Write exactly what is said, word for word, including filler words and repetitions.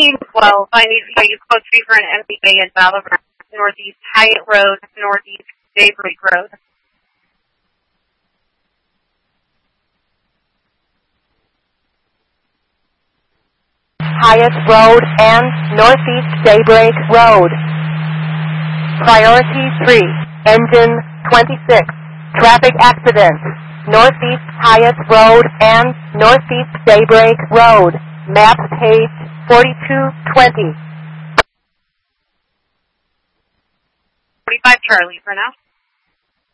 fourteen twelve, I need to use code three for an M B A in Battle Ground, Northeast Hyatt Road, Northeast Daybreak Road. Hyatt Road and Northeast Daybreak Road. Priority three, engine twenty-six, traffic accident, Northeast Hyatt Road and Northeast Daybreak Road, map page forty-two twenty. forty-five Charlie for now.